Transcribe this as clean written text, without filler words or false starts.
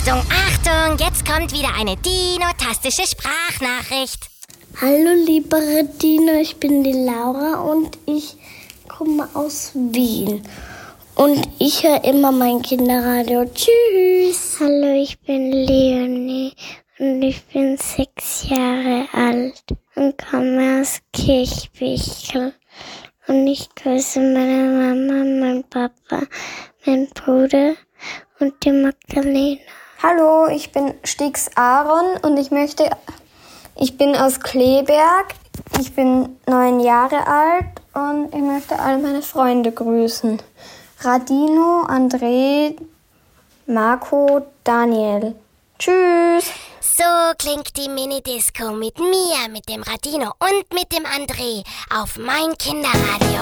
Achtung, Achtung, jetzt kommt wieder eine dinotastische Sprachnachricht. Hallo liebe Dino, ich bin die Laura und ich komme aus Wien. Und ich höre immer mein Kinderradio. Tschüss. Hallo, ich bin Leonie und ich bin 6 Jahre alt und komme aus Kirchbichel. Und ich grüße meine Mama, meinen Papa, meinen Bruder und die Magdalena. Hallo, ich bin Stix Aaron und ich bin aus Kleberg. Ich bin 9 Jahre alt und ich möchte alle meine Freunde grüßen. Radino, André, Marco, Daniel. Tschüss! So klingt die Mini-Disco mit mir, mit dem Radino und mit dem André auf mein Kinderradio.